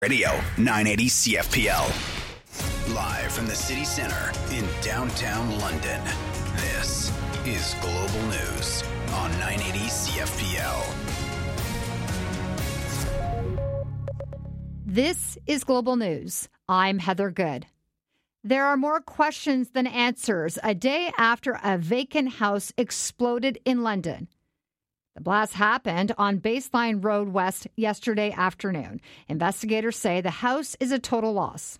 Radio 980 CFPL. Live from the city center in downtown London. This is Global News on 980 CFPL. This is Global News. I'm Heather Good. There are more questions than answers a day after a vacant house exploded in London. The blast happened on Baseline Road West yesterday afternoon. Investigators say the house is a total loss.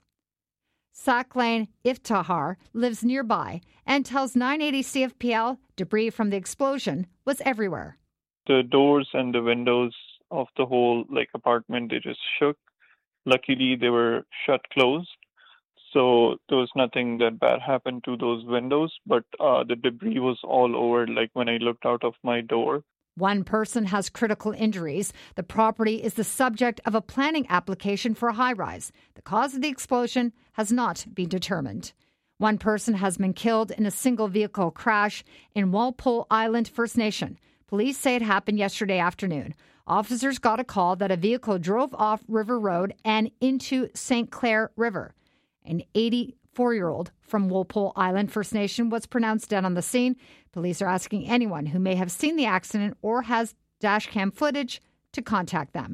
Saqlain Iftihar lives nearby and tells 980 CFPL debris from the explosion was everywhere. The doors and the windows of the whole apartment, they just shook. Luckily, they were shut closed. So there was nothing that bad happened to those windows, but the debris was all over, when I looked out of my door. One person has critical injuries. The property is the subject of a planning application for a high-rise. The cause of the explosion has not been determined. One person has been killed in a single-vehicle crash in Walpole Island First Nation. Police say it happened yesterday afternoon. Officers got a call that a vehicle drove off River Road and into St. Clair River. An 84-year-old from Walpole Island First Nation was pronounced dead on the scene. Police are asking anyone who may have seen the accident or has dashcam footage to contact them.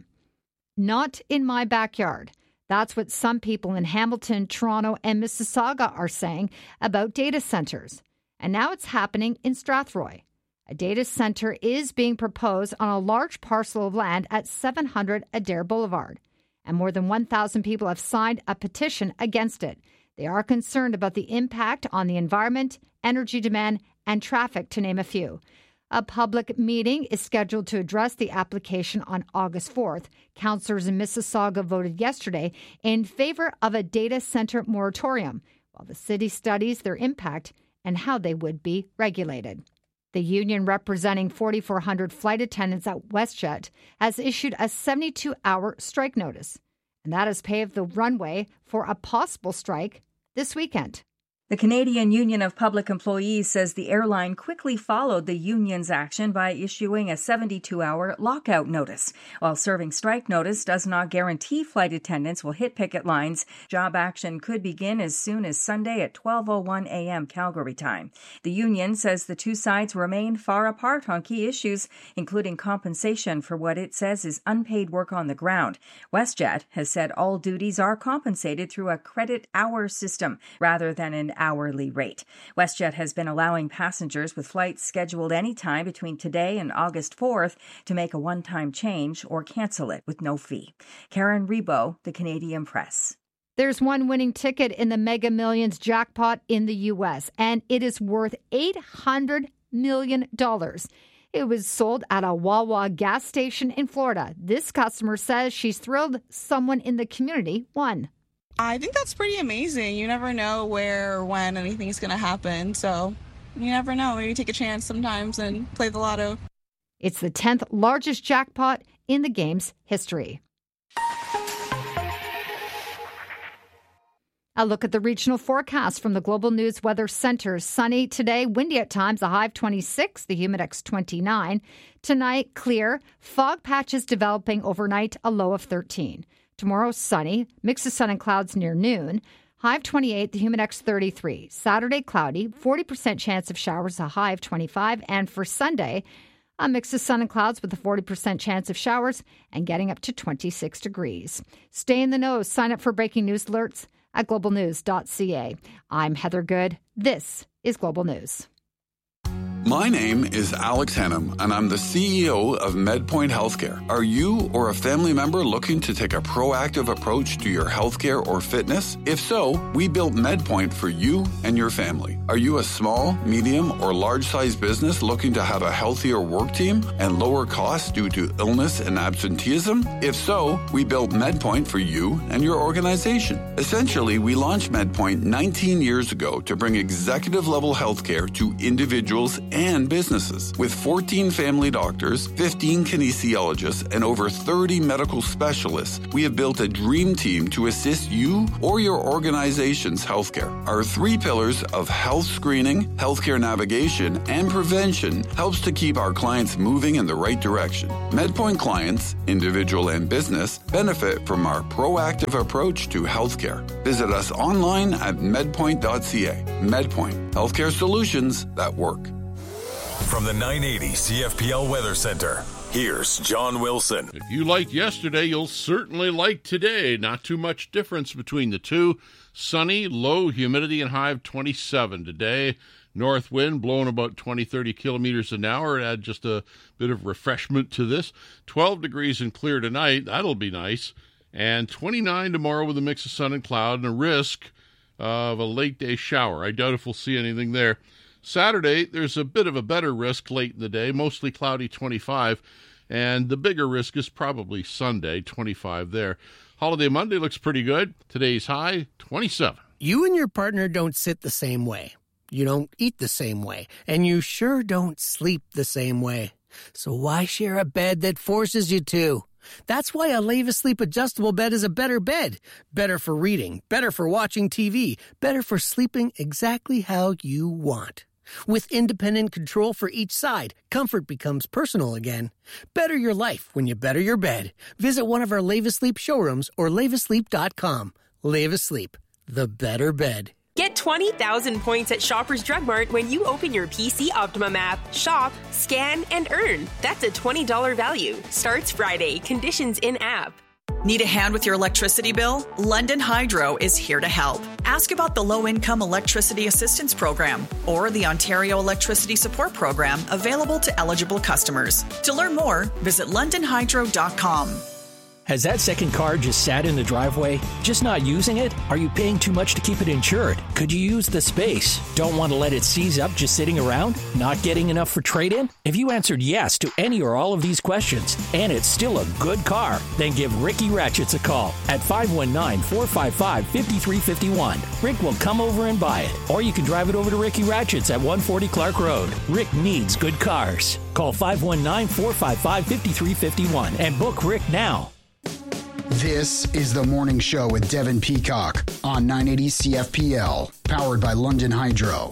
Not in my backyard. That's what some people in Hamilton, Toronto, and Mississauga are saying about data centers. And now it's happening in Strathroy. A data center is being proposed on a large parcel of land at 700 Adair Boulevard. And more than 1,000 people have signed a petition against it. They are concerned about the impact on the environment, energy demand, and traffic, to name a few. A public meeting is scheduled to address the application on August 4th. Councillors in Mississauga voted yesterday in favor of a data center moratorium, while the city studies their impact and how they would be regulated. The union representing 4,400 flight attendants at WestJet has issued a 72-hour strike notice, and that has paved the runway for a possible strike this weekend. The Canadian Union of Public Employees says the airline quickly followed the union's action by issuing a 72-hour lockout notice. While serving strike notice does not guarantee flight attendants will hit picket lines, job action could begin as soon as Sunday at 12:01 a.m. Calgary time. The union says the two sides remain far apart on key issues, including compensation for what it says is unpaid work on the ground. WestJet has said all duties are compensated through a credit hour system rather than an hourly rate. WestJet has been allowing passengers with flights scheduled any time between today and August 4th to make a one-time change or cancel it with no fee. Karen Rebo, The Canadian Press. There's one winning ticket in the Mega Millions jackpot in the U.S., and it is worth $800 million. It was sold at a Wawa gas station in Florida. This customer says she's thrilled someone in the community won. I think that's pretty amazing. You never know where or when anything's going to happen. So you never know. Maybe take a chance sometimes and play the lotto. It's the 10th largest jackpot in the game's history. A look at the regional forecast from the Global News Weather Center. Sunny today, windy at times, a high of 26, the humidex 29. Tonight, clear, fog patches developing overnight, a low of 13. Tomorrow, sunny, mix of sun and clouds near noon. High of 28, the humidex 33. Saturday, cloudy, 40% chance of showers, a high of 25. And for Sunday, a mix of sun and clouds with a 40% chance of showers and getting up to 26 degrees. Stay in the know. Sign up for breaking news alerts at globalnews.ca. I'm Heather Good. This is Global News. My name is Alex Hannum, and I'm the CEO of MedPoint Healthcare. Are you or a family member looking to take a proactive approach to your healthcare or fitness? If so, we built MedPoint for you and your family. Are you a small, medium, or large-sized business looking to have a healthier work team and lower costs due to illness and absenteeism? If so, we built MedPoint for you and your organization. Essentially, we launched MedPoint 19 years ago to bring executive-level healthcare to individuals and businesses. With 14 family doctors, 15 kinesiologists, and over 30 medical specialists, we have built a dream team to assist you or your organization's healthcare. Our 3 pillars of health screening, healthcare navigation, and prevention helps to keep our clients moving in the right direction. MedPoint clients, individual and business, benefit from our proactive approach to healthcare. Visit us online at medpoint.ca. MedPoint, healthcare solutions that work. From the 980 CFPL Weather Center, here's John Wilson. If you liked yesterday, you'll certainly like today. Not too much difference between the two. Sunny, low humidity, and high of 27 today. North wind blowing about 20-30 kilometers an hour. Add just a bit of refreshment to this. 12 degrees and clear tonight. That'll be nice. And 29 tomorrow with a mix of sun and cloud and a risk of a late day shower. I doubt if we'll see anything there. Saturday, there's a bit of a better risk late in the day, mostly cloudy, 25. And the bigger risk is probably Sunday, 25 there. Holiday Monday looks pretty good. Today's high, 27. You and your partner don't sit the same way. You don't eat the same way. And you sure don't sleep the same way. So why share a bed that forces you to? That's why a Leva Sleep adjustable bed is a better bed. Better for reading, better for watching TV, better for sleeping exactly how you want. With independent control for each side, comfort becomes personal again. Better your life when you better your bed. Visit one of our Leva Sleep showrooms or levasleep.com. Leva Sleep, the better bed. Get 20,000 points at Shoppers Drug Mart when you open your PC Optimum app. Shop, scan, and earn. That's a $20 value. Starts Friday. Conditions in app. Need a hand with your electricity bill? London Hydro is here to help. Ask about the Low-Income Electricity Assistance Program or the Ontario Electricity Support Program available to eligible customers. To learn more, visit londonhydro.com. Has that second car just sat in the driveway? Just not using it? Are you paying too much to keep it insured? Could you use the space? Don't want to let it seize up just sitting around? Not getting enough for trade-in? If you answered yes to any or all of these questions, and it's still a good car, then give Ricky Ratchets a call at 519-455-5351. Rick will come over and buy it. Or you can drive it over to Ricky Ratchets at 140 Clark Road. Rick needs good cars. Call 519-455-5351 and book Rick now. This is the Morning Show with Devin Peacock on 980 CFPL, powered by London Hydro.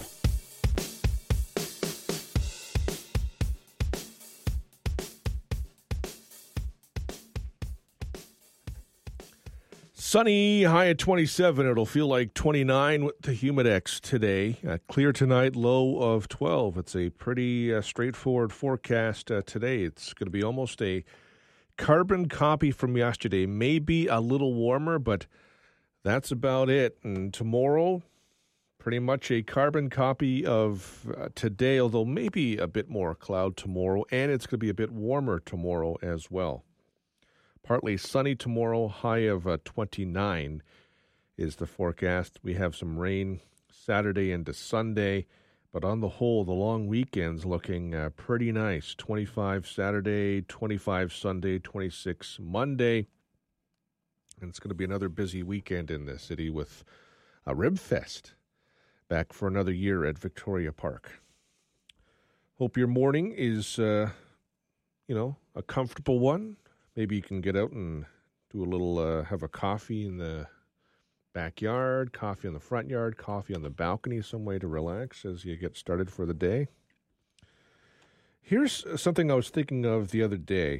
Sunny, high at 27. It'll feel like 29 with the Humidex today. Clear tonight, low of 12. It's a pretty straightforward forecast today. It's going to be almost a carbon copy from yesterday. Maybe a little warmer, but that's about it. And tomorrow, pretty much a carbon copy of today, although maybe a bit more cloud tomorrow. And it's going to be a bit warmer tomorrow as well. Partly sunny tomorrow, high of 29 is the forecast. We have some rain Saturday into Sunday. But on the whole, the long weekend's looking pretty nice. 25 Saturday, 25 Sunday, 26 Monday. And it's going to be another busy weekend in the city with a Rib Fest back for another year at Victoria Park. Hope your morning is, a comfortable one. Maybe you can get out and do a little, have a coffee in the backyard, coffee in the front yard, coffee on the balcony, some way to relax as you get started for the day. Here's something I was thinking of the other day.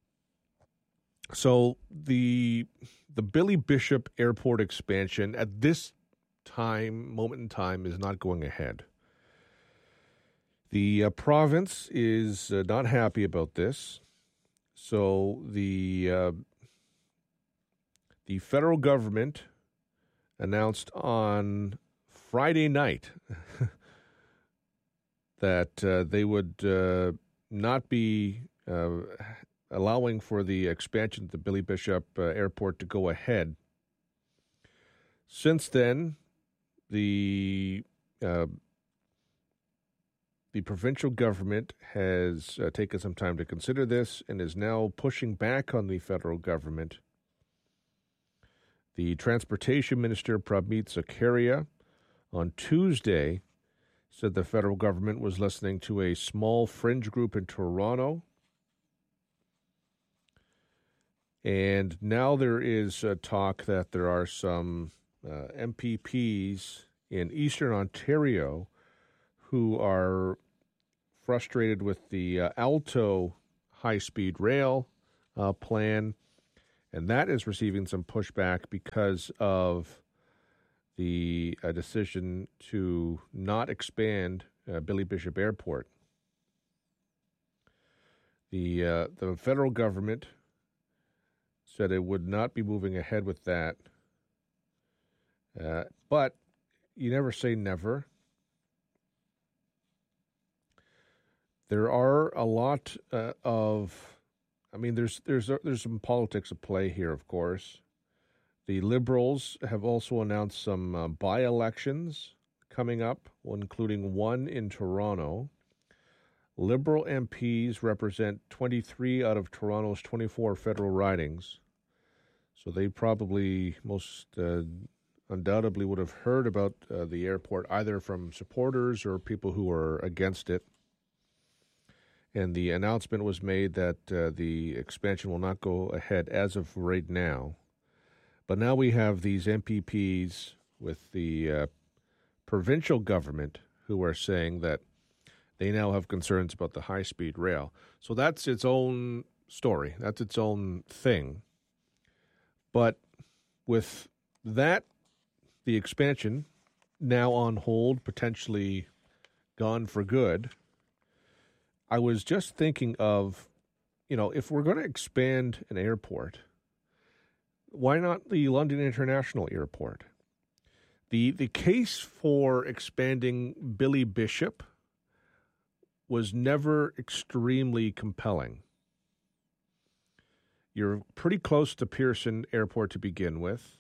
So the Billy Bishop Airport expansion at this moment in time is not going ahead. The province is not happy about this. So the federal government announced on Friday night that they would not be allowing for the expansion of the Billy Bishop Airport to go ahead. Since then, the provincial government has taken some time to consider this and is now pushing back on the federal government. The Transportation Minister, Prabmeet Zakaria, on Tuesday said the federal government was listening to a small fringe group in Toronto. And now there is talk that there are some MPPs in Eastern Ontario who are frustrated with the Alto high-speed rail plan, and that is receiving some pushback because of the decision to not expand Billy Bishop Airport. The federal government said it would not be moving ahead with that, but you never say never. There are a lot there's some politics at play here, of course. The Liberals have also announced some by-elections coming up, including one in Toronto. Liberal MPs represent 23 out of Toronto's 24 federal ridings, so they probably most undoubtedly would have heard about the airport either from supporters or people who are against it. And the announcement was made that the expansion will not go ahead as of right now. But now we have these MPPs with the provincial government who are saying that they now have concerns about the high-speed rail. So that's its own story. That's its own thing. But with that, the expansion now on hold, potentially gone for good, I was just thinking of, if we're going to expand an airport, why not the London International Airport? The case for expanding Billy Bishop was never extremely compelling. You're pretty close to Pearson Airport to begin with.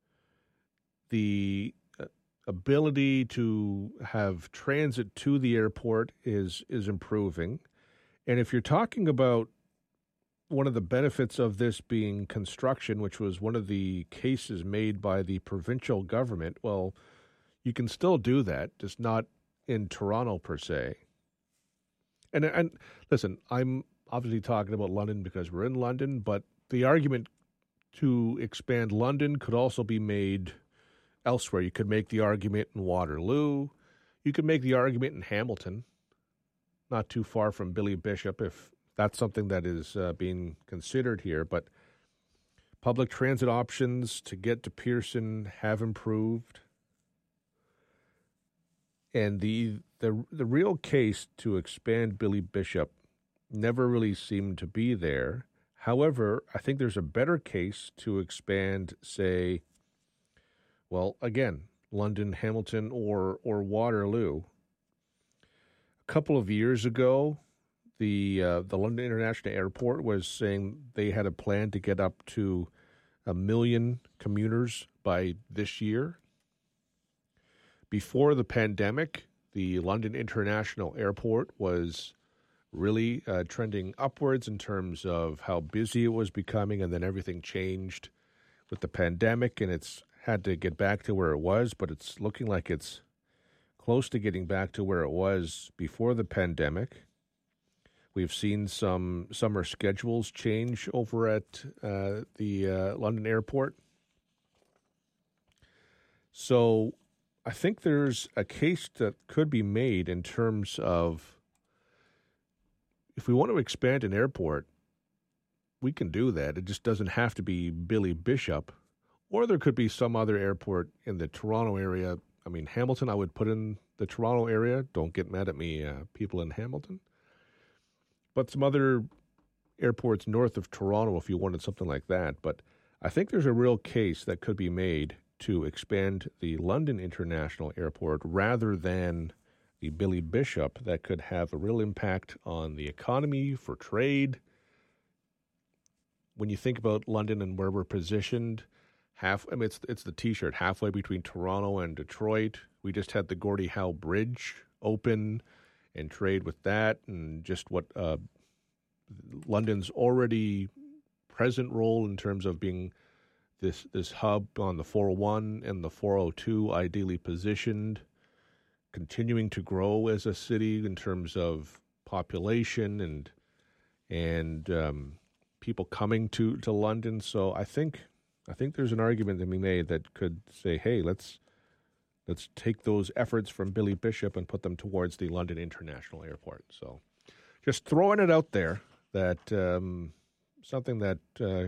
The ability to have transit to the airport is improving. And if you're talking about one of the benefits of this being construction, which was one of the cases made by the provincial government, well, you can still do that, just not in Toronto per se. And listen, I'm obviously talking about London because we're in London, but the argument to expand London could also be made elsewhere. You could make the argument in Waterloo. You could make the argument in Hamilton, not too far from Billy Bishop, if that's something that is being considered here. But public transit options to get to Pearson have improved. And the real case to expand Billy Bishop never really seemed to be there. However, I think there's a better case to expand, say, well, again, London, Hamilton, or Waterloo. A couple of years ago, the London International Airport was saying they had a plan to get up to 1 million commuters by this year. Before the pandemic, the London International Airport was really trending upwards in terms of how busy it was becoming, and then everything changed with the pandemic, and it's had to get back to where it was, but it's looking like it's close to getting back to where it was before the pandemic. We've seen some summer schedules change over at the London Airport. So I think there's a case that could be made in terms of if we want to expand an airport, we can do that. It just doesn't have to be Billy Bishop. Or there could be some other airport in the Toronto area. I mean, Hamilton, I would put in the Toronto area. Don't get mad at me, people in Hamilton. But some other airports north of Toronto if you wanted something like that. But I think there's a real case that could be made to expand the London International Airport rather than the Billy Bishop that could have a real impact on the economy, for trade. When you think about London and where we're positioned, it's the T-shirt, halfway between Toronto and Detroit. We just had the Gordie Howe Bridge open and trade with that, and just what London's already present role in terms of being this hub on the 401 and the 402, ideally positioned, continuing to grow as a city in terms of population and people coming to London. So I think there's an argument to be made that could say, hey, let's take those efforts from Billy Bishop and put them towards the London International Airport. So just throwing it out there that something that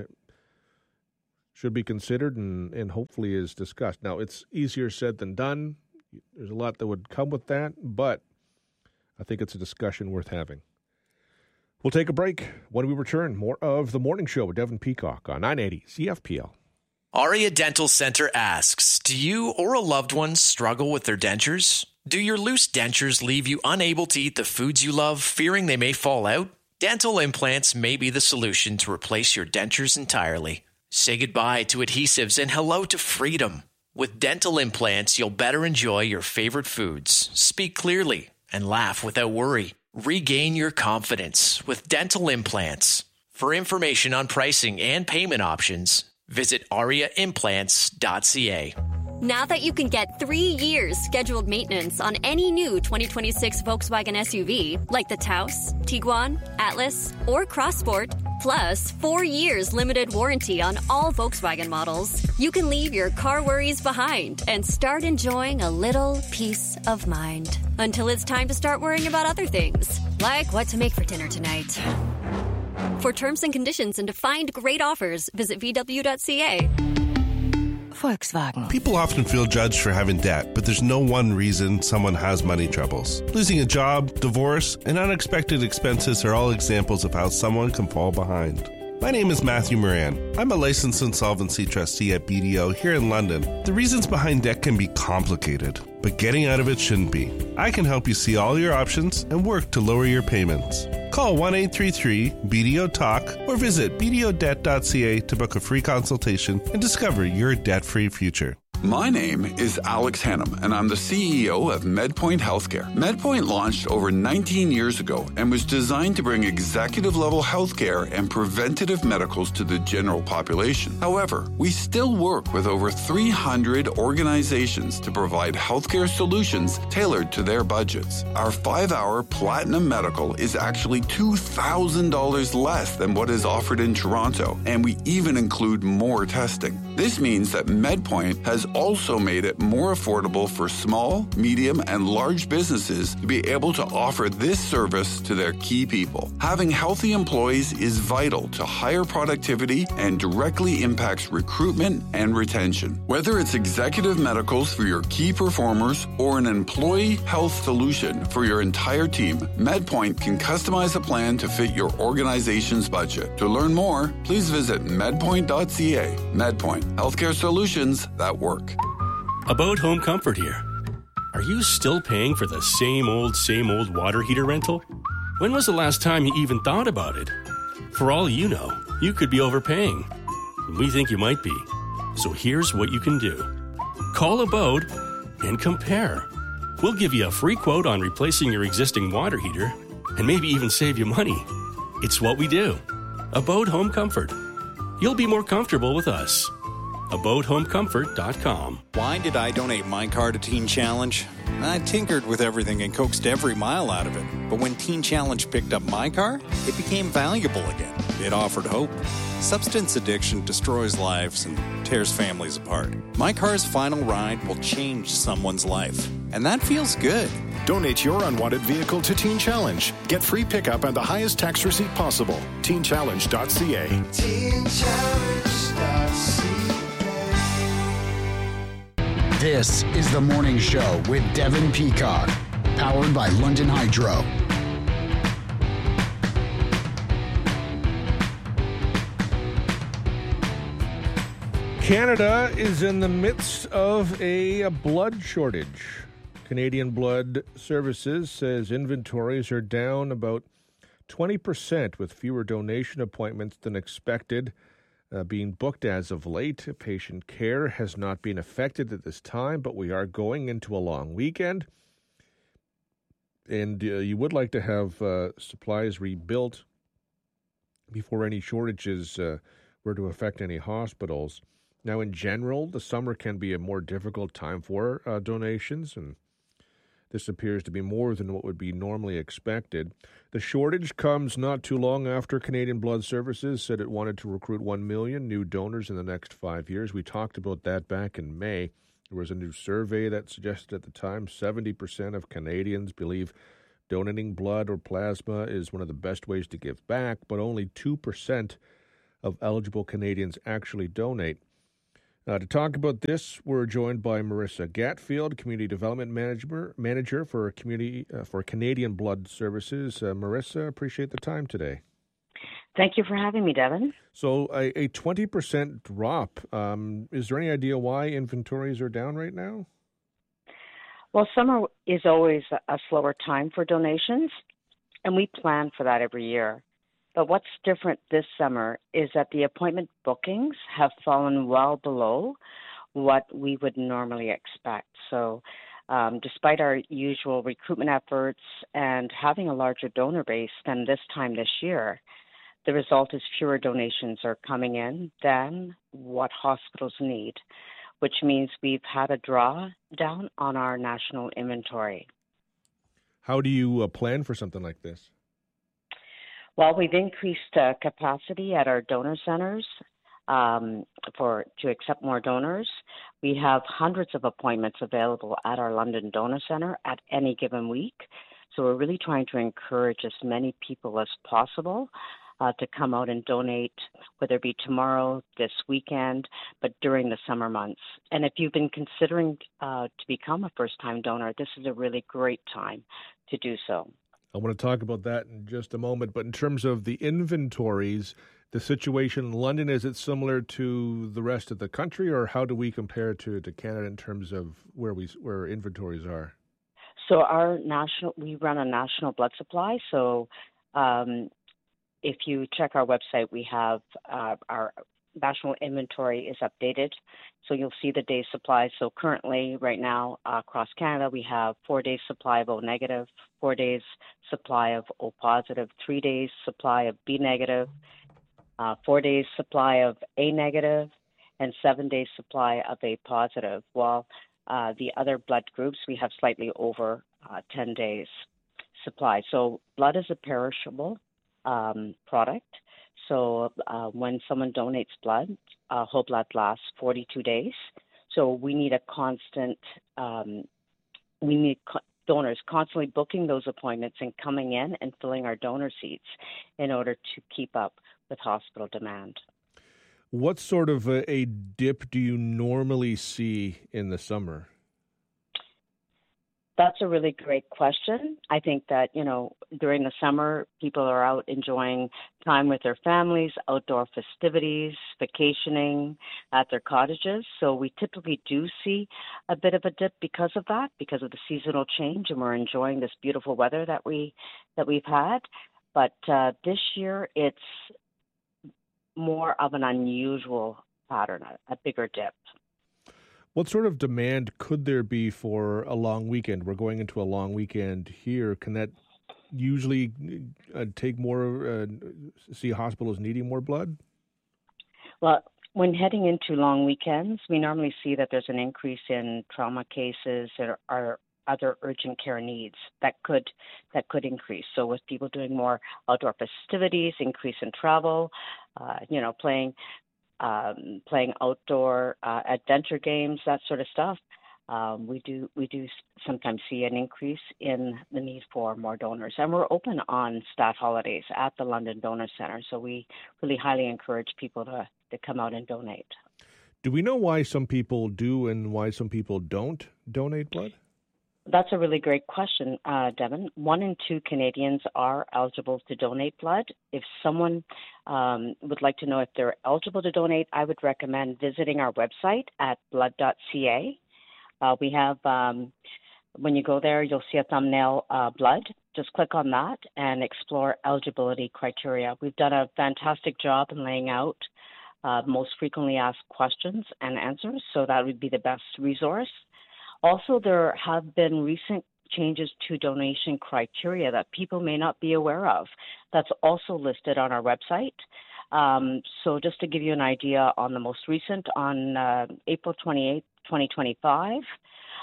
should be considered and hopefully is discussed. Now, it's easier said than done. There's a lot that would come with that, but I think it's a discussion worth having. We'll take a break. When we return, more of The Morning Show with Devin Peacock on 980 CFPL. Aria Dental Center asks, do you or a loved one struggle with their dentures? Do your loose dentures leave you unable to eat the foods you love, fearing they may fall out? Dental implants may be the solution to replace your dentures entirely. Say goodbye to adhesives and hello to freedom. With dental implants, you'll better enjoy your favorite foods, speak clearly, and laugh without worry. Regain your confidence with dental implants. For information on pricing and payment options, visit ariaimplants.ca. Now that you can get 3 years scheduled maintenance on any new 2026 Volkswagen SUV, like the Taos, Tiguan, Atlas, or Crossport, plus 4 years limited warranty on all Volkswagen models, you can leave your car worries behind and start enjoying a little peace of mind. Until it's time to start worrying about other things, like what to make for dinner tonight. For terms and conditions and to find great offers, visit VW.ca. Volkswagen. People often feel judged for having debt, but there's no one reason someone has money troubles. Losing a job, divorce, and unexpected expenses are all examples of how someone can fall behind. My name is Matthew Moran. I'm a licensed insolvency trustee at BDO here in London. The reasons behind debt can be complicated, but getting out of it shouldn't be. I can help you see all your options and work to lower your payments. Call 1-833-BDO-TALK or visit bdodebt.ca to book a free consultation and discover your debt-free future. My name is Alex Hannum, and I'm the CEO of MedPoint Healthcare. MedPoint launched over 19 years ago and was designed to bring executive-level healthcare and preventative medicals to the general population. However, we still work with over 300 organizations to provide healthcare solutions tailored to their budgets. Our 5-hour Platinum Medical is actually $2,000 less than what is offered in Toronto, and we even include more testing. This means that MedPoint has also made it more affordable for small, medium, and large businesses to be able to offer this service to their key people. Having healthy employees is vital to higher productivity and directly impacts recruitment and retention. Whether it's executive medicals for your key performers or an employee health solution for your entire team, MedPoint can customize a plan to fit your organization's budget. To learn more, please visit medpoint.ca. MedPoint, healthcare solutions that work. About Home Comfort here. Are you still paying for the same old water heater rental? When was the last time you even thought about it? For all you know, you could be overpaying. We think you might be. So here's what you can do. Call Abode and compare. We'll give you a free quote on replacing your existing water heater and maybe even save you money. It's what we do. Abode Home Comfort. You'll be more comfortable with us. AbodeHomeComfort.com. Why did I donate my car to Teen Challenge? I tinkered with everything and coaxed every mile out of it. But when Teen Challenge picked up my car, it became valuable again. It offered hope. Substance addiction destroys lives and tears families apart. My car's final ride will change someone's life. And that feels good. Donate your unwanted vehicle to Teen Challenge. Get free pickup and the highest tax receipt possible. TeenChallenge.ca. TeenChallenge.ca. This is The Morning Show with Devin Peacock, powered by London Hydro. Canada is in the midst of a blood shortage. Canadian Blood Services says inventories are down about 20% with fewer donation appointments than expected being booked as of late. Patient care has not been affected at this time, but we are going into a long weekend. And you would like to have supplies rebuilt before any shortages were to affect any hospitals. Now, in general, the summer can be a more difficult time for donations, and This appears to be more than what would be normally expected. The shortage comes not too long after Canadian Blood Services said it wanted to recruit 1 million new donors in the next 5 years. We talked about that back in May. There was a new survey that suggested at the time 70% of Canadians believe donating blood or plasma is one of the best ways to give back, but only 2% of eligible Canadians actually donate. To talk about this, we're joined by Marissa Gatfield, Community Development Manager for Canadian Blood Services. Marissa, appreciate the time today. Thank you for having me, Devin. So a 20% drop. Is there any idea why inventories are down right now? Well, summer is always a slower time for donations, and we plan for that every year. But what's different this summer is that the appointment bookings have fallen well below what we would normally expect. So despite our usual recruitment efforts and having a larger donor base than this time this year, the result is fewer donations are coming in than what hospitals need, which means we've had a draw down on our national inventory. How do you plan for something like this? Well, we've increased capacity at our donor centers to accept more donors. We have hundreds of appointments available at our London Donor Centre at any given week. So we're really trying to encourage as many people as possible to come out and donate, whether it be tomorrow, this weekend, but during the summer months. And if you've been considering to become a first-time donor, this is a really great time to do so. I want to talk about that in just a moment, but in terms of the inventories, the situation in London, is it similar to the rest of the country, or how do we compare to Canada in terms of where inventories are? So we run a national blood supply. So if you check our website, we have our national inventory is updated. So you'll see the day supply. So currently, right now, across Canada, we have 4 days supply of O negative, 4 days supply of O positive, 3 days supply of B negative, 4 days supply of A negative, and 7 days supply of A positive. While the other blood groups, we have slightly over 10 days supply. So blood is a perishable product. So when someone donates blood, whole blood lasts 42 days. So we need donors constantly booking those appointments and coming in and filling our donor seats in order to keep up with hospital demand. What sort of a dip do you normally see in the summer? That's a really great question. I think that, during the summer, people are out enjoying time with their families, outdoor festivities, vacationing at their cottages. So we typically do see a bit of a dip because of that, because of the seasonal change, and we're enjoying this beautiful weather that we've had. But this year, it's more of an unusual pattern, a bigger dip. What sort of demand could there be for a long weekend? We're going into a long weekend here. Can that usually take more, see hospitals needing more blood? Well, when heading into long weekends, we normally see that there's an increase in trauma cases or other urgent care needs that could increase. So with people doing more outdoor festivities, increase in travel, playing outdoor adventure games, that sort of stuff, we do sometimes see an increase in the need for more donors. And we're open on stat holidays at the London Donor Centre, so we really highly encourage people to come out and donate. Do we know why some people do and why some people don't donate blood? That's a really great question, Devin. 1 in 2 Canadians are eligible to donate blood. If someone would like to know if they're eligible to donate, I would recommend visiting our website at blood.ca. We have, when you go there, you'll see a thumbnail, blood. Just click on that and explore eligibility criteria. We've done a fantastic job in laying out most frequently asked questions and answers, so that would be the best resource. Also, there have been recent changes to donation criteria that people may not be aware of. That's also listed on our website. So just to give you an idea on the most recent, on April 28, 2025,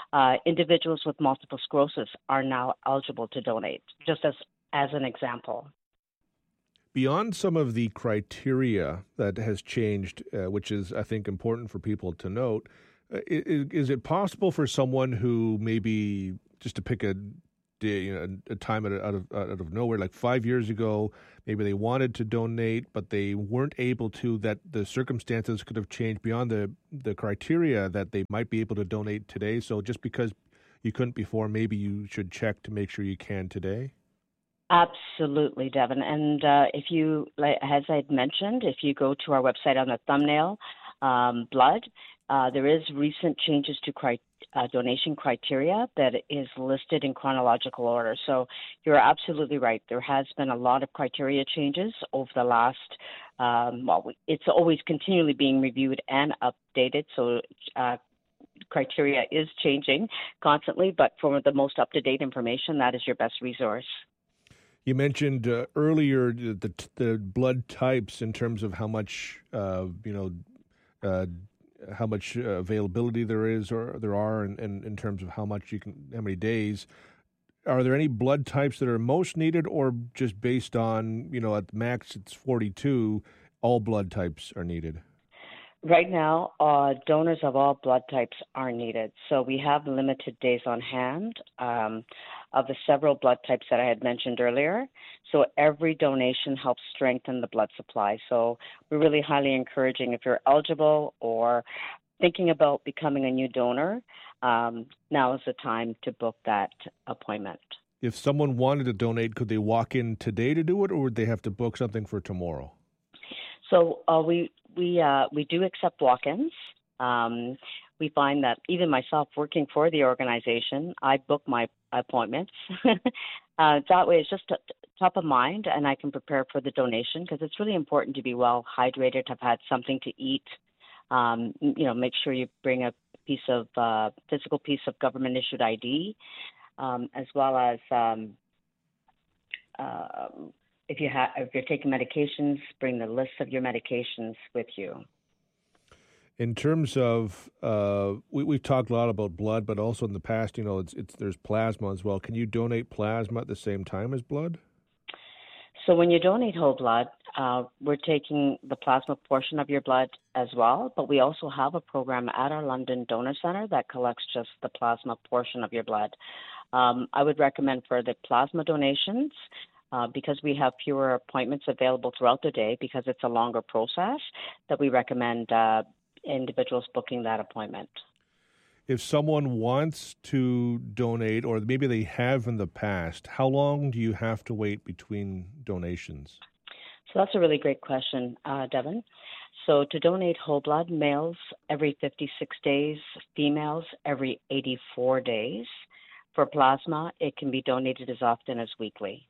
individuals with multiple sclerosis are now eligible to donate, just as an example. Beyond some of the criteria that has changed, which is, I think, important for people to note, is it possible for someone who maybe, just to pick a time out of nowhere, like 5 years ago, maybe they wanted to donate, but they weren't able to, that the circumstances could have changed beyond the criteria that they might be able to donate today? So just because you couldn't before, maybe you should check to make sure you can today? Absolutely, Devin. And if you, as I had mentioned, if you go to our website on the thumbnail, blood, there is recent changes to donation criteria that is listed in chronological order. So you're absolutely right. There has been a lot of criteria changes over the last, it's always continually being reviewed and updated. So criteria is changing constantly, but for the most up-to-date information, that is your best resource. You mentioned earlier the blood types in terms of how much, how much availability there is or there are, and in terms of how many days. Are there any blood types that are most needed, or just based on, at max it's 42, all blood types are needed? Right now, donors of all blood types are needed. So we have limited days on hand of the several blood types that I had mentioned earlier. So every donation helps strengthen the blood supply. So we're really highly encouraging, if you're eligible or thinking about becoming a new donor, now is the time to book that appointment. If someone wanted to donate, could they walk in today to do it, or would they have to book something for tomorrow? So we do accept walk-ins. We find that even myself working for the organization, I book my appointments. That way it's just top of mind, and I can prepare for the donation, because it's really important to be well hydrated, have had something to eat. Make sure you bring a physical piece of government-issued ID, as well as if you're taking medications, bring the list of your medications with you. In terms of, we've talked a lot about blood, but also in the past, there's plasma as well. Can you donate plasma at the same time as blood? So when you donate whole blood, we're taking the plasma portion of your blood as well, but we also have a program at our London Donor Center that collects just the plasma portion of your blood. I would recommend for the plasma donations, because we have fewer appointments available throughout the day, because it's a longer process, that we recommend individuals booking that appointment. If someone wants to donate, or maybe they have in the past, how long do you have to wait between donations? So that's a really great question, Devin. So to donate whole blood, males every 56 days, females every 84 days. For plasma, it can be donated as often as weekly.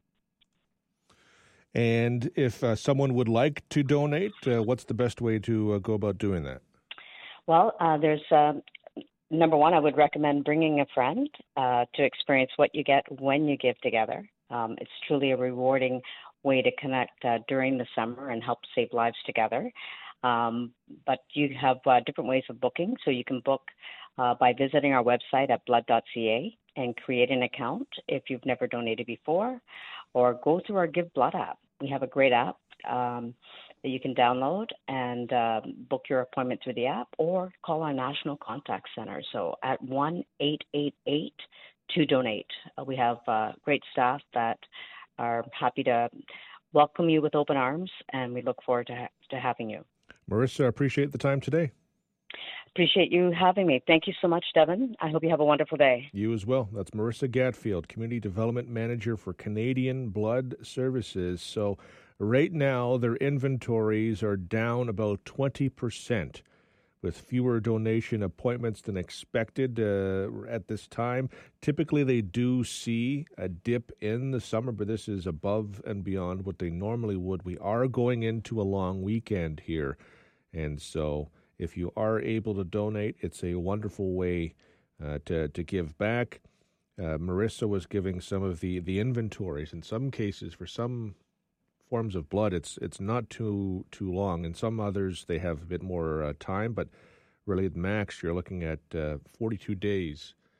And if someone would like to donate, what's the best way to go about doing that? Well, there's number one, I would recommend bringing a friend to experience what you get when you give together. It's truly a rewarding way to connect during the summer and help save lives together. But you have different ways of booking. So you can book by visiting our website at blood.ca and create an account if you've never donated before, or go through our Give Blood app. We have a great app that you can download and book your appointment through the app, or call our National Contact Center. So at 1-888-2DONATE. We have great staff that are happy to welcome you with open arms, and we look forward to having you. Marissa, I appreciate the time today. Appreciate you having me. Thank you so much, Devin. I hope you have a wonderful day. You as well. That's Marissa Gatfield, Community Development Manager for Canadian Blood Services. So right now, their inventories are down about 20%, with fewer donation appointments than expected at this time. Typically, they do see a dip in the summer, but this is above and beyond what they normally would. We are going into a long weekend here, and so if you are able to donate, it's a wonderful way to give back. Marissa was giving some of the inventories. In some cases, for some forms of blood, it's not too long. In some others, they have a bit more time, but really at max, you're looking at 42 days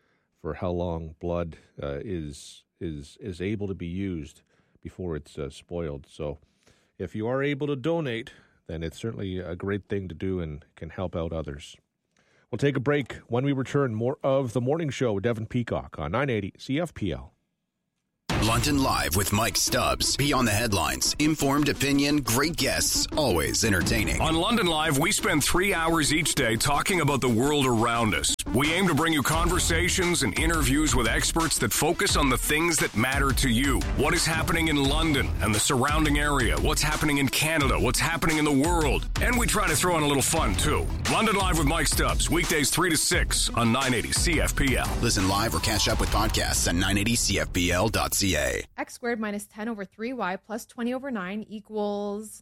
for how long blood is able to be used before it's spoiled. So if you are able to donate, then it's certainly a great thing to do and can help out others. We'll take a break. When we return, more of The Morning Show with Devin Peacock on 980 CFPL. London Live with Mike Stubbs. Beyond the headlines, informed opinion, great guests, always entertaining. On London Live, we spend 3 hours each day talking about the world around us. We aim to bring you conversations and interviews with experts that focus on the things that matter to you. What is happening in London and the surrounding area? What's happening in Canada? What's happening in the world? And we try to throw in a little fun, too. London Live with Mike Stubbs, weekdays 3 to 6 on 980 CFPL. Listen live or catch up with podcasts at 980CFPL.ca. X squared minus 10 over 3y plus 20 over 9 equals...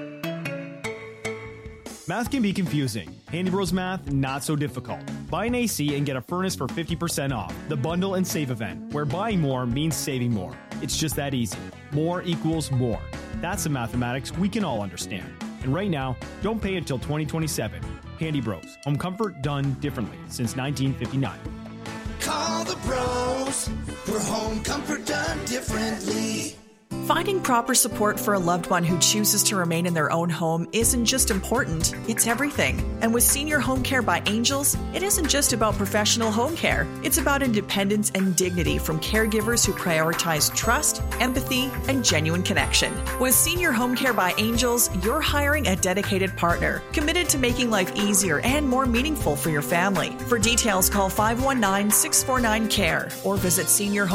Math can be confusing. Handy Bros Math, not so difficult. Buy an AC and get a furnace for 50% off. The Bundle and Save event, where buying more means saving more. It's just that easy. More equals more. That's the mathematics we can all understand. And right now, don't pay until 2027. Handy Bros. Home comfort done differently since 1959. Call the bros for home comfort done differently. Finding proper support for a loved one who chooses to remain in their own home isn't just important, it's everything. And with Senior Home Care by Angels, it isn't just about professional home care. It's about independence and dignity from caregivers who prioritize trust, empathy, and genuine connection. With Senior Home Care by Angels, you're hiring a dedicated partner, committed to making life easier and more meaningful for your family. For details, call 519-649-CARE or visit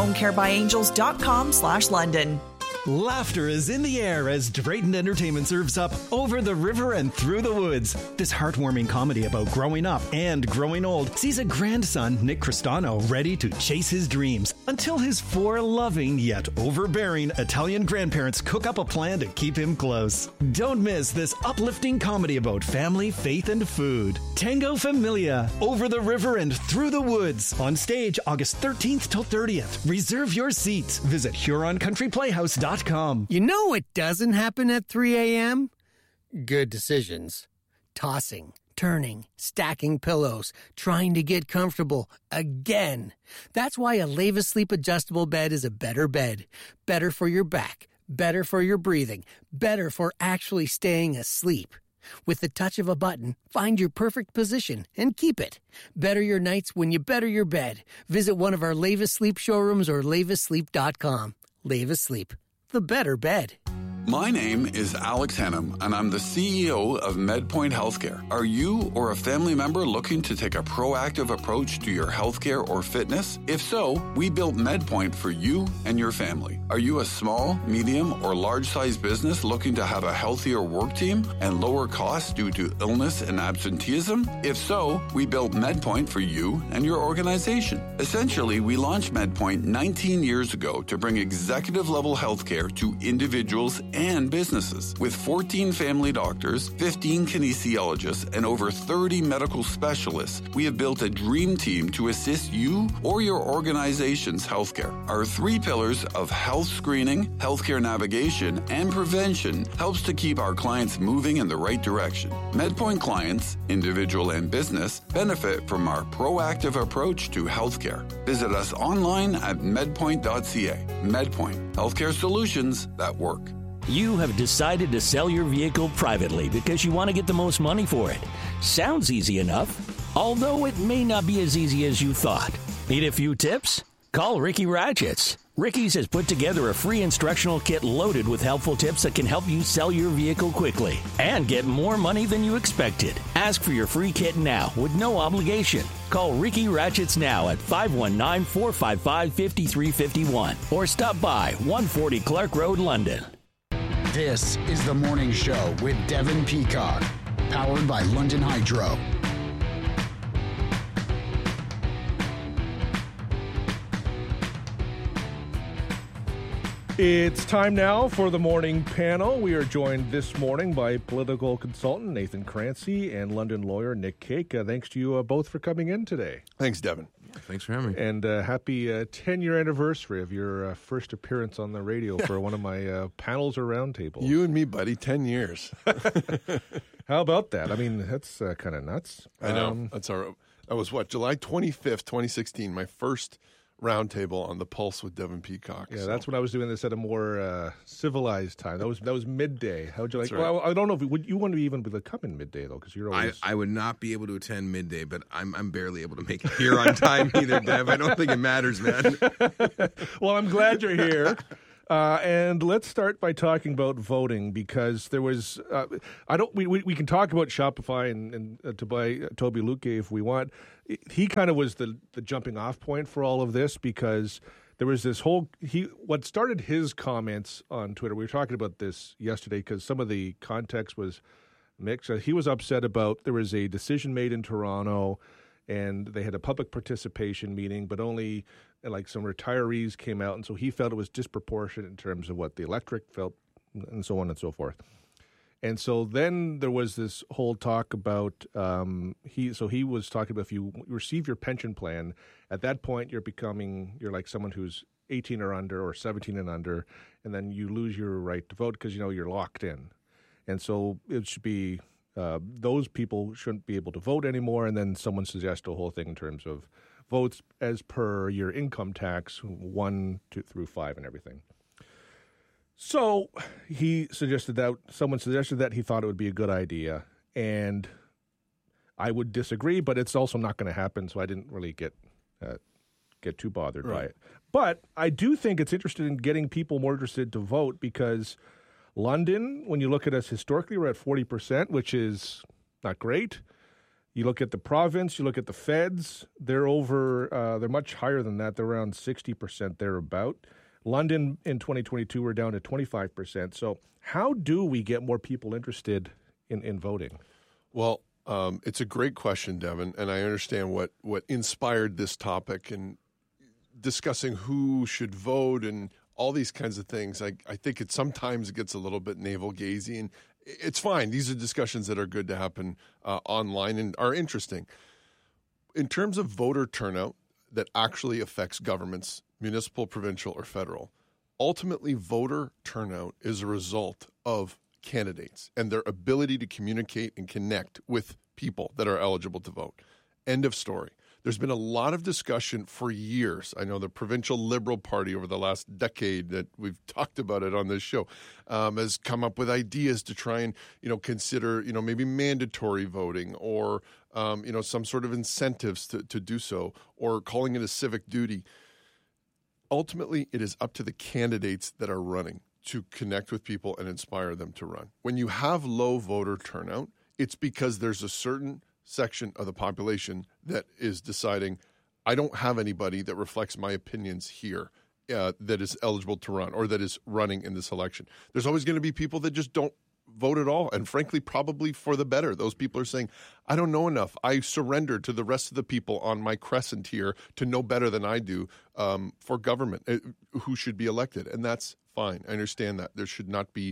seniorhomecarebyangels.com/London. Laughter is in the air as Drayton Entertainment serves up Over the River and Through the Woods. This heartwarming comedy about growing up and growing old sees a grandson, Nick Cristano, ready to chase his dreams until his 4 loving yet overbearing Italian grandparents cook up a plan to keep him close. Don't miss this uplifting comedy about family, faith, and food. Tango Familia, Over the River and Through the Woods. On stage August 13th till 30th. Reserve your seats. Visit HuronCountryPlayhouse.com. You know what doesn't happen at 3 a.m.? Good decisions. Tossing, turning, stacking pillows, trying to get comfortable again. That's why a Leva Sleep adjustable bed is a better bed. Better for your back, better for your breathing, better for actually staying asleep. With the touch of a button, find your perfect position and keep it. Better your nights when you better your bed. Visit one of our Leva Sleep showrooms or levasleep.com. Leva Sleep. The better bed. My name is Alex Hennam, and I'm the CEO of MedPoint Healthcare. Are you or a family member looking to take a proactive approach to your healthcare or fitness? If so, we built MedPoint for you and your family. Are you a small, medium, or large-sized business looking to have a healthier work team and lower costs due to illness and absenteeism? If so, we built MedPoint for you and your organization. Essentially, we launched MedPoint 19 years ago to bring executive-level healthcare to individuals and businesses. With 14 family doctors, 15 kinesiologists, and over 30 medical specialists, we have built a dream team to assist you or your organization's healthcare. Our 3 pillars of health screening, healthcare navigation, and prevention helps to keep our clients moving in the right direction. MedPoint clients, individual and business, benefit from our proactive approach to healthcare. Visit us online at medpoint.ca. MedPoint, healthcare solutions that work. You have decided to sell your vehicle privately because you want to get the most money for it. Sounds easy enough, although it may not be as easy as you thought. Need a few tips? Call Ricky Ratchets. Ricky's has put together a free instructional kit loaded with helpful tips that can help you sell your vehicle quickly and get more money than you expected. Ask for your free kit now with no obligation. Call Ricky Ratchets now at 519-455-5351 or stop by 140 Clark Road, London. This is The Morning Show with Devin Peacock, powered by London Hydro. It's time now for the morning panel. We are joined this morning by political consultant Nathan Crancy and London lawyer Nick Cake. Thanks to you both for coming in today. Thanks, Devin. Thanks for having me. And happy 10-year anniversary of your first appearance on the radio for one of my panels or roundtables. You and me, buddy, 10 years. How about that? I mean, that's kind of nuts. I know. That's That was July 25th, 2016, my first roundtable on the Pulse with Devin Peacock. Yeah, that's when I was doing this at a more civilized time. That was midday. How would you like? That's right. Well, I don't know if you want to even come in midday though, because you're always. I would not be able to attend midday, but I'm barely able to make it here on time either, Dev. I don't think it matters, man. Well, I'm glad you're here. And let's start by talking about voting, because there was we can talk about Shopify and to buy Toby Luque if we want. He kind of was the jumping off point for all of this, because there was this what started his comments on Twitter. We were talking about this yesterday because some of the context was mixed. He was upset about there was a decision made in Toronto and they had a public participation meeting, but only like some retirees came out, and so he felt it was disproportionate in terms of what the electorate felt, and so on and so forth. And so then there was this whole talk about he was talking about if you receive your pension plan, at that point you're like someone who's 18 or under or 17 and under, and then you lose your right to vote because you're locked in. And so it should be those people shouldn't be able to vote anymore. And then someone suggested a whole thing in terms of votes as per your income tax, 1 through 5 and everything. So someone suggested that he thought it would be a good idea, and I would disagree, but it's also not going to happen, so I didn't really get too bothered by it. But I do think it's interesting in getting people more interested to vote, because London, when you look at us historically, we're at 40%, which is not great. You look at the province, you look at the feds, they're much higher than that. They're around 60% thereabout. London in 2022, we're down to 25%. So how do we get more people interested in voting? Well, it's a great question, Devin, and I understand what inspired this topic and discussing who should vote and all these kinds of things. I think sometimes it gets a little bit navel-gazing, and it's fine. These are discussions that are good to happen online and are interesting. In terms of voter turnout that actually affects governments, municipal, provincial, or federal, ultimately voter turnout is a result of candidates and their ability to communicate and connect with people that are eligible to vote. End of story. There's been a lot of discussion for years. I know the Provincial Liberal Party over the last decade that we've talked about it on this show has come up with ideas to try and, consider, maybe mandatory voting or, some sort of incentives to do so, or calling it a civic duty. Ultimately, it is up to the candidates that are running to connect with people and inspire them to run. When you have low voter turnout, it's because there's a certain section of the population that is deciding, I don't have anybody that reflects my opinions here that is eligible to run or that is running in this election. There's always going to be people that just don't vote at all, and frankly, probably for the better. Those people are saying, I don't know enough. I surrender to the rest of the people on my crescent here to know better than I do for government, who should be elected. And that's fine. I understand that. There should not be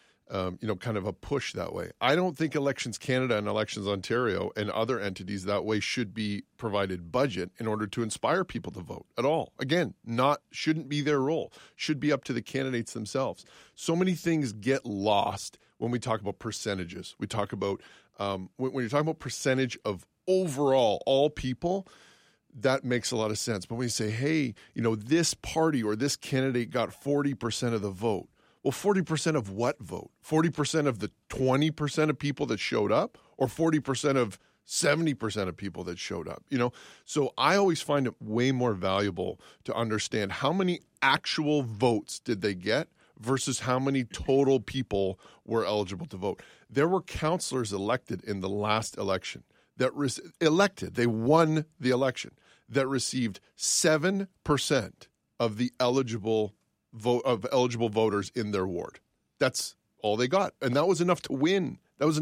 kind of a push that way. I don't think Elections Canada and Elections Ontario and other entities that way should be provided budget in order to inspire people to vote at all. Again, shouldn't be their role. Should be up to the candidates themselves. So many things get lost when we talk about percentages. We talk about, when you're talking about percentage of overall all people, that makes a lot of sense. But when you say, hey, this party or this candidate got 40% of the vote, well, 40% of what vote? 40% of the 20% of people that showed up, or 40% of 70% of people that showed up? So I always find it way more valuable to understand how many actual votes did they get versus how many total people were eligible to vote. There were councillors elected in the last election that they won the election, that received 7% of the eligible voters in their ward. That's all they got. And that was enough to win.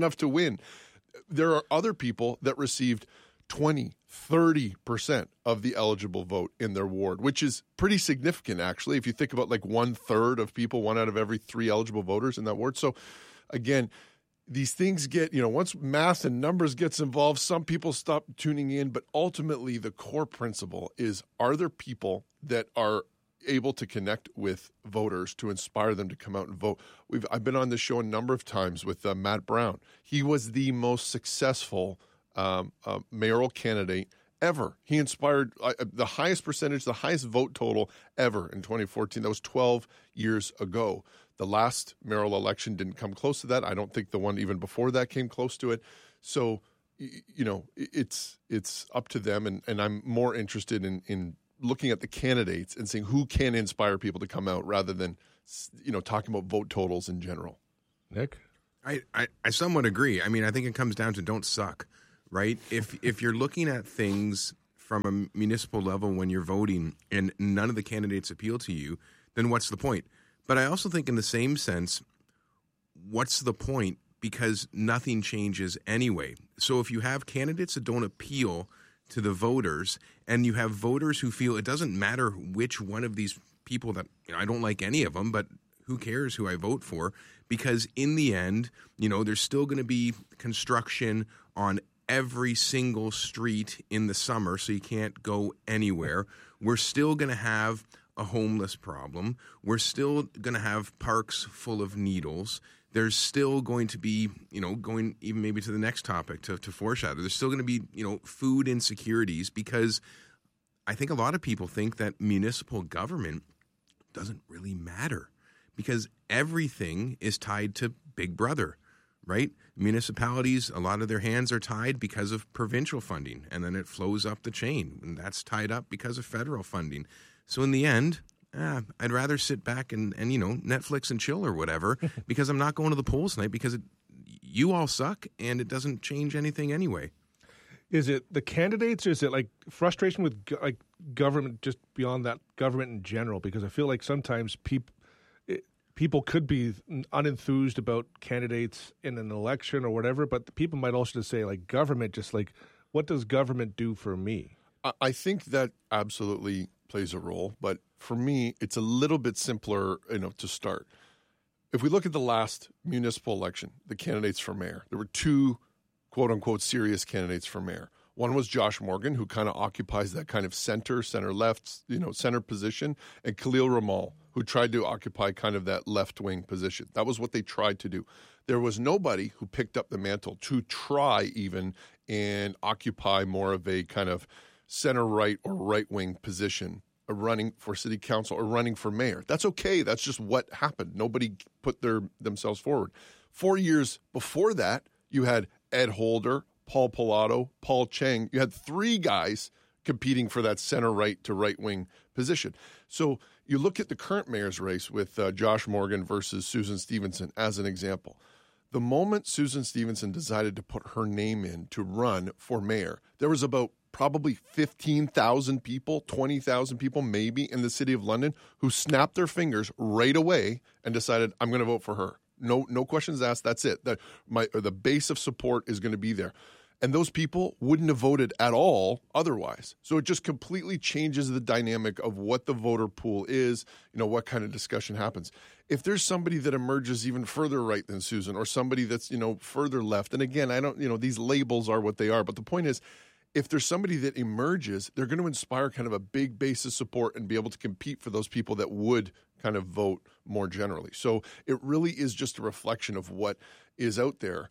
There are other people that received 20, 30% of the eligible vote in their ward, which is pretty significant, actually, if you think about like 1/3 of people, 1 out of every 3 eligible voters in that ward. So again, these things get, once math and numbers gets involved, some people stop tuning in, but ultimately the core principle is, are there people that are able to connect with voters to inspire them to come out and vote? I've been on this show a number of times with Matt Brown. He was the most successful mayoral candidate ever. He inspired the highest percentage, the highest vote total ever in 2014. That was 12 years ago. The last mayoral election didn't come close to that. I don't think the one even before that came close to it. So, it's up to them, and I'm more interested in looking at the candidates and seeing who can inspire people to come out rather than, talking about vote totals in general. Nick? I somewhat agree. I mean, I think it comes down to don't suck, right? If you're looking at things from a municipal level when you're voting and none of the candidates appeal to you, then what's the point? But I also think in the same sense, what's the point? Because nothing changes anyway. So if you have candidates that don't appeal to the voters and you have voters who feel it doesn't matter which one of these people that, I don't like any of them, but who cares who I vote for? Because in the end, there's still going to be construction on every single street in the summer, so you can't go anywhere. We're still going to have a homeless problem. We're still going to have parks full of needles. There's still going to be, going even maybe to the next topic to foreshadow, there's still going to be, food insecurities, because I think a lot of people think that municipal government doesn't really matter because everything is tied to Big Brother, right? Municipalities, a lot of their hands are tied because of provincial funding, and then it flows up the chain, and that's tied up because of federal funding. So in the end, I'd rather sit back and Netflix and chill or whatever because I'm not going to the polls tonight because you all suck and it doesn't change anything anyway. Is it the candidates or is it like frustration with government, just beyond that, government in general? Because I feel like sometimes people could be unenthused about candidates in an election or whatever, but the people might also just say like government, just like, what does government do for me? I think that absolutely plays a role, but for me, it's a little bit simpler, to start. If we look at the last municipal election, the candidates for mayor, there were two, quote unquote, serious candidates for mayor. One was Josh Morgan, who kind of occupies that kind of center left, center position, and Khalil Ramal, who tried to occupy kind of that left wing position. That was what they tried to do. There was nobody who picked up the mantle to try even and occupy more of a kind of center right or right wing position, running for city council or running for mayor. That's okay. That's just what happened. Nobody put themselves forward. 4 years before that, you had Ed Holder, Paul Pilato, Paul Cheng. You had three guys competing for that center right to right wing position. So you look at the current mayor's race with Josh Morgan versus Susan Stevenson as an example. The moment Susan Stevenson decided to put her name in to run for mayor, there was about probably 15,000 people, 20,000 people maybe in the city of London who snapped their fingers right away and decided, I'm going to vote for her. No questions asked. That's it. The base of support is going to be there. And those people wouldn't have voted at all otherwise. So it just completely changes the dynamic of what the voter pool is, what kind of discussion happens. If there's somebody that emerges even further right than Susan or somebody that's, further left, and again, I don't, these labels are what they are, but the point is, if there's somebody that emerges, they're going to inspire kind of a big base of support and be able to compete for those people that would kind of vote more generally. So it really is just a reflection of what is out there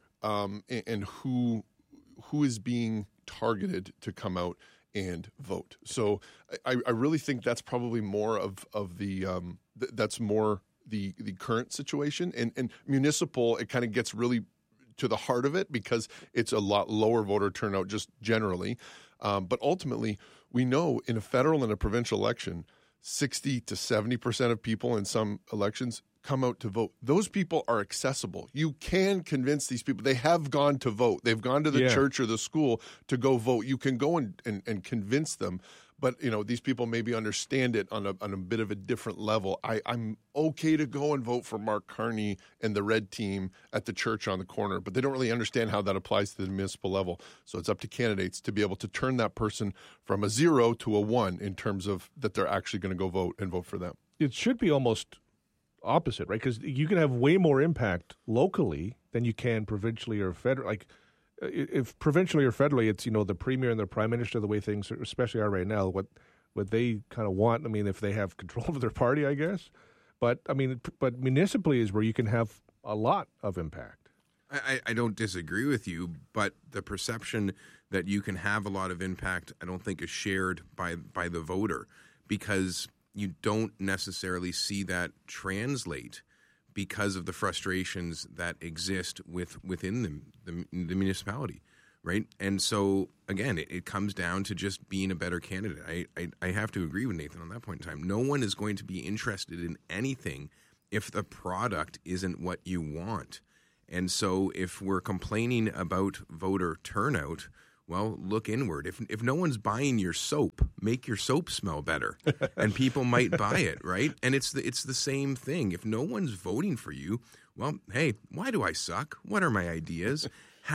and who is being targeted to come out and vote. So I really think that's probably more of the that's more the current situation. And municipal, it kind of gets really to the heart of it because it's a lot lower voter turnout just generally. But ultimately, we know in a federal and a provincial election, 60 to 70% of people in some elections come out to vote. Those people are accessible. You can convince these people. They have gone to vote. They've gone to the church or the school to go vote. You can go and convince them. But, these people maybe understand it on a bit of a different level. I'm okay to go and vote for Mark Carney and the red team at the church on the corner, but they don't really understand how that applies to the municipal level. So it's up to candidates to be able to turn that person from a 0 to a 1 in terms of that they're actually going to go vote and vote for them. It should be almost opposite, right? Because you can have way more impact locally than you can provincially or federal. Like, if provincially or federally, it's, the premier and the prime minister, the way things especially are right now, what they kind of want. I mean, if they have control of their party, I guess. But municipally is where you can have a lot of impact. I don't disagree with you, but the perception that you can have a lot of impact, I don't think is shared by the voter, because you don't necessarily see that translate because of the frustrations that exist within the municipality, right? And so, again, it comes down to just being a better candidate. I have to agree with Nathan on that point in time. No one is going to be interested in anything if the product isn't what you want. And so if we're complaining about voter turnout, well, look inward. If no one's buying your soap, make your soap smell better, and people might buy it, right? And it's the same thing. If no one's voting for you, well, hey, why do I suck? What are my ideas?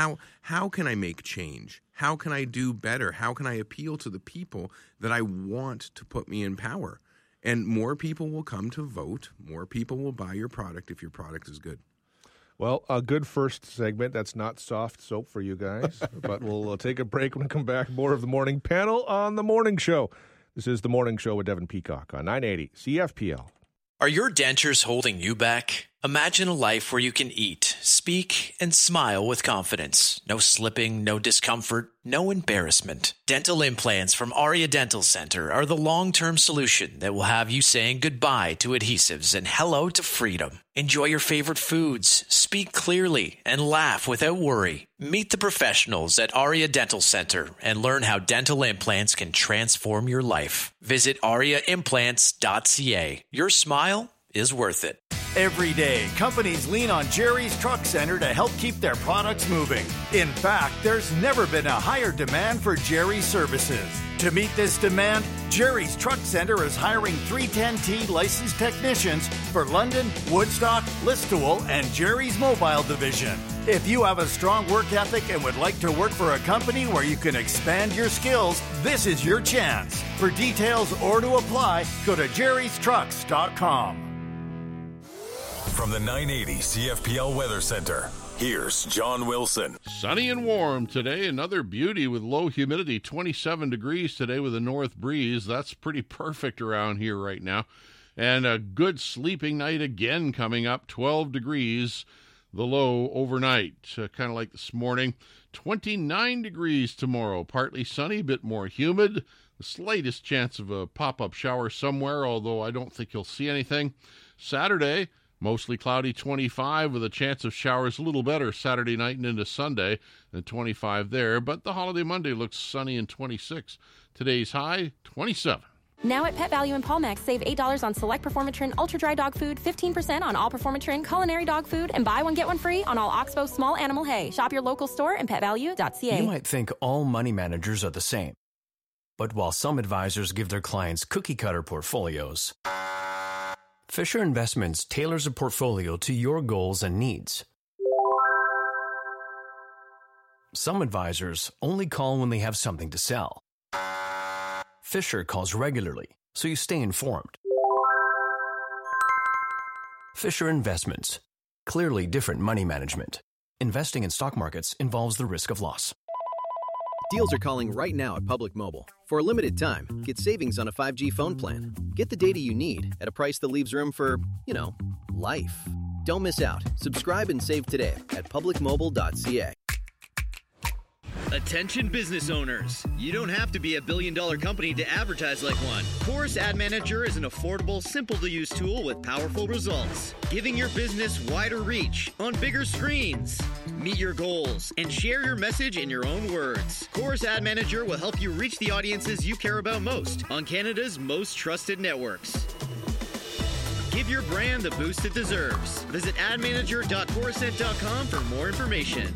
How can I make change? How can I do better? How can I appeal to the people that I want to put me in power? And more people will come to vote. More people will buy your product if your product is good. Well, a good first segment. That's not soft soap for you guys, but we'll take a break when we come back. More of the morning panel on The Morning Show. This is The Morning Show with Devin Peacock on 980 CFPL. Are your dentures holding you back? Imagine a life where you can eat, speak, and smile with confidence. No slipping, no discomfort, no embarrassment. Dental implants from Aria Dental Center are the long-term solution that will have you saying goodbye to adhesives and hello to freedom. Enjoy your favorite foods, speak clearly, and laugh without worry. Meet the professionals at Aria Dental Center and learn how dental implants can transform your life. Visit ariaimplants.ca. Your smile is worth it. Every day, companies lean on Jerry's Truck Center to help keep their products moving. In fact, there's never been a higher demand for Jerry's services. To meet this demand, Jerry's Truck Center is hiring 310T licensed technicians for London, Woodstock, Listowel, and Jerry's Mobile Division. If you have a strong work ethic and would like to work for a company where you can expand your skills, this is your chance. For details or to apply, go to jerrystrucks.com. From the 980 CFPL Weather Center, here's John Wilson. Sunny and warm today. Another beauty with low humidity, 27 degrees today with a north breeze. That's pretty perfect around here right now. And a good sleeping night again coming up, 12 degrees, the low overnight. Kind of like this morning. 29 degrees tomorrow, partly sunny, a bit more humid. The slightest chance of a pop-up shower somewhere, although I don't think you'll see anything. Saturday, mostly cloudy, 25, with a chance of showers a little better Saturday night and into Sunday, and 25 there. But the holiday Monday looks sunny and 26. Today's high, 27. Now at Pet Value and Palmax, save $8 on select Performatrin Ultra Dry Dog Food, 15% on all Performatrin Culinary Dog Food, and buy one, get one free on all Oxbow Small Animal Hay. Shop your local store and petvalue.ca. You might think all money managers are the same. But while some advisors give their clients cookie-cutter portfolios, Fisher Investments tailors a portfolio to your goals and needs. Some advisors only call when they have something to sell. Fisher calls regularly, so you stay informed. Fisher Investments. Clearly different money management. Investing in stock markets involves the risk of loss. Deals are calling right now at Public Mobile. For a limited time, get savings on a 5G phone plan. Get the data you need at a price that leaves room for, life. Don't miss out. Subscribe and save today at publicmobile.ca. Attention business owners. You don't have to be a billion-dollar company to advertise like one. Chorus Ad Manager is an affordable, simple-to-use tool with powerful results, giving your business wider reach on bigger screens. Meet your goals and share your message in your own words. Chorus Ad Manager will help you reach the audiences you care about most on Canada's most trusted networks. Give your brand the boost it deserves. Visit admanager.chorusnet.com for more information.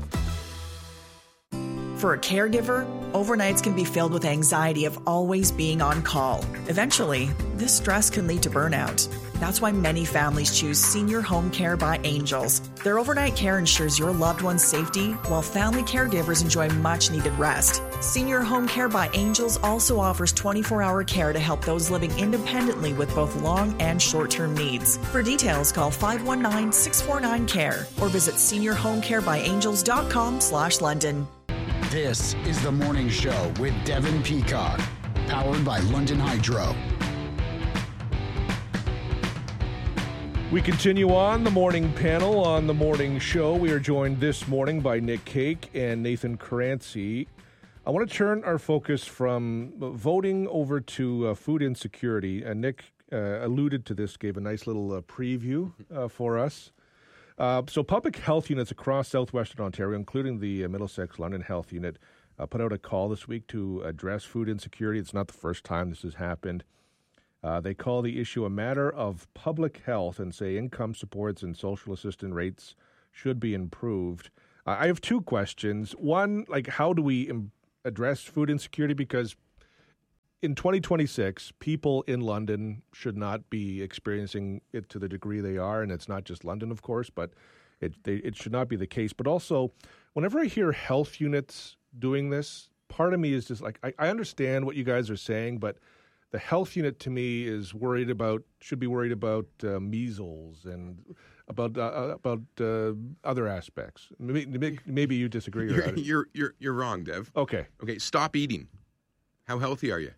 For a caregiver, overnights can be filled with anxiety of always being on call. Eventually, this stress can lead to burnout. That's why many families choose Senior Home Care by Angels. Their overnight care ensures your loved one's safety, while family caregivers enjoy much-needed rest. Senior Home Care by Angels also offers 24-hour care to help those living independently with both long and short-term needs. For details, call 519-649-CARE or visit seniorhomecarebyangels.com/London. This is The Morning Show with Devin Peacock, powered by London Hydro. We continue on the morning panel on the morning show. We are joined this morning by Nick Cake and Nathan Caranci. I want to turn our focus from voting over to food insecurity. And Nick alluded to this, gave a nice little preview for us. So public health units across southwestern Ontario, including the Middlesex London Health Unit, put out a call this week to address food insecurity. It's not the first time this has happened. They call the issue a matter of public health and say income supports and social assistance rates should be improved. I have two questions. One, like, how do we address food insecurity? Because in 2026, people in London should not be experiencing it to the degree they are, and it's not just London, of course, but it should not be the case. But also, whenever I hear health units doing this, part of me is just like, I understand what you guys are saying, but the health unit to me should be worried about measles and about other aspects. Maybe you disagree. You're wrong, Dev. Okay. Stop eating. How healthy are you?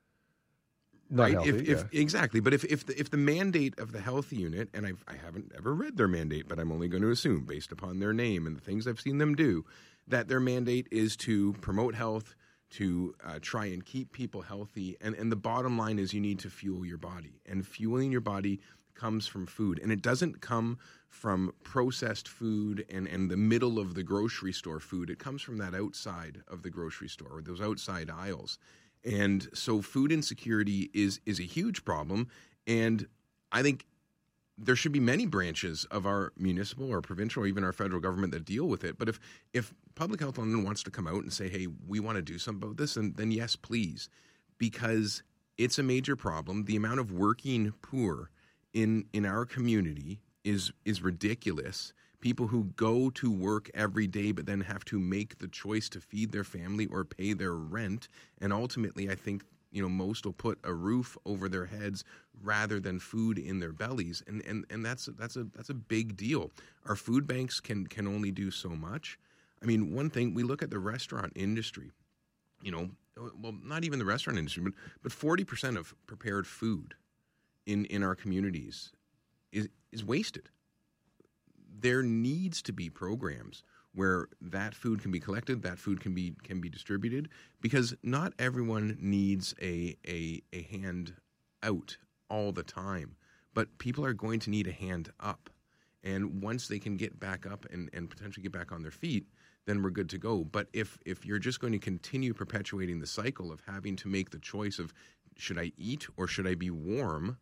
Not right. Healthy, Exactly. But if the mandate of the health unit, and I haven't ever read their mandate, but I'm only going to assume based upon their name and the things I've seen them do, that their mandate is to promote health, to try and keep people healthy. And the bottom line is you need to fuel your body. And fueling your body comes from food. And it doesn't come from processed food and the middle of the grocery store food. It comes from that outside of the grocery store, or those outside aisles. And so food insecurity is a huge problem. And I think there should be many branches of our municipal or provincial or even our federal government that deal with it. But if Public Health London wants to come out and say, hey, we want to do something about this, then yes, please, because it's a major problem. The amount of working poor in our community is ridiculous. People who go to work every day but then have to make the choice to feed their family or pay their rent. And ultimately, I think most will put a roof over their heads rather than food in their bellies, and that's a big deal. Our food banks can only do so much. I mean, one thing, we look at the restaurant industry. Well, not even the restaurant industry, but 40% of prepared food in our communities is wasted. There needs to be programs where that food can be collected, that food can be distributed, because not everyone needs a hand out all the time, but people are going to need a hand up. And once they can get back up and potentially get back on their feet, then we're good to go. But if you're just going to continue perpetuating the cycle of having to make the choice of should I eat or should I be warm,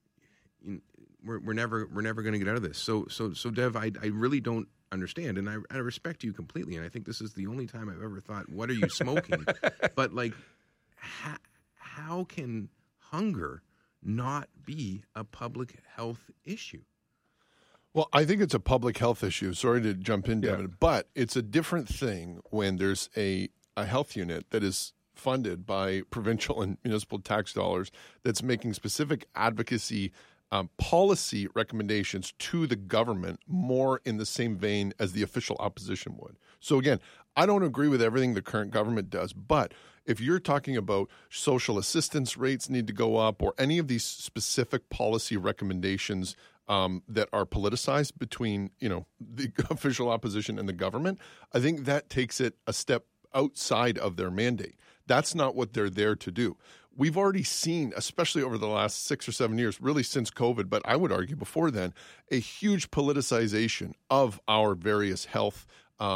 we're never going to get out of this. So Dev, I really don't understand, and I respect you completely, and I think this is the only time I've ever thought, what are you smoking? But like, how can hunger not be a public health issue? Well, I think it's a public health issue. Sorry to jump in, Devin, but it's a different thing when there's a health unit that is funded by provincial and municipal tax dollars that's making specific advocacy policy recommendations to the government more in the same vein as the official opposition would. So again, I don't agree with everything the current government does, but if you're talking about social assistance rates need to go up or any of these specific policy recommendations that are politicized between, the official opposition and the government, I think that takes it a step outside of their mandate. That's not what they're there to do. We've already seen, especially over the last 6 or 7 years, really since COVID, but I would argue before then, a huge politicization of our various health,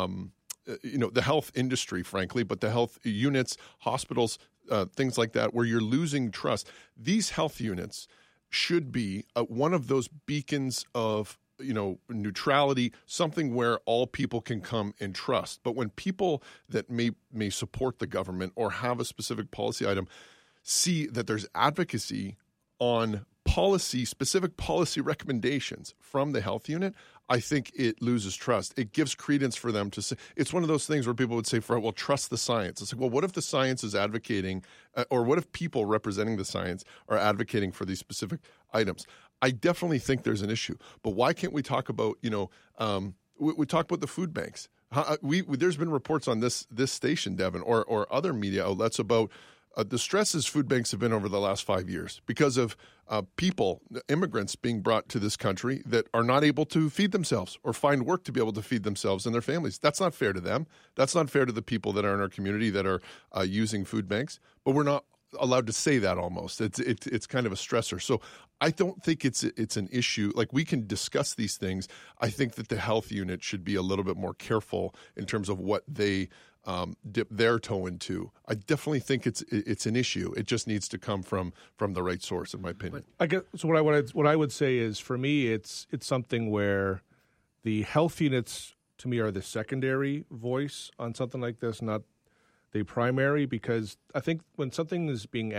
the health industry, frankly, but the health units, hospitals, things like that, where you're losing trust. These health units should be one of those beacons of neutrality, something where all people can come and trust. But when people that may support the government or have a specific policy item see that there's advocacy on specific policy recommendations from the health unit, I think it loses trust. It gives credence for them to say, it's one of those things where people would say, well, trust the science. It's like, well, what if the science is advocating, or what if people representing the science are advocating for these specific items? I definitely think there's an issue. But why can't we talk about, we talk about the food banks. There's been reports on this station, Devin, or other media outlets about the stresses food banks have been over the last 5 years because of immigrants being brought to this country that are not able to feed themselves or find work to be able to feed themselves and their families. That's not fair to them. That's not fair to the people that are in our community that are using food banks. But we're not allowed to say that almost. It's kind of a stressor. So I don't think it's an issue. Like, we can discuss these things. I think that the health unit should be a little bit more careful in terms of what they dip their toe into. I definitely think it's an issue. It just needs to come from the right source, in my opinion. I guess so. What I would say is, for me, it's something where the health units, to me, are the secondary voice on something like this, not the primary, because I think when something is being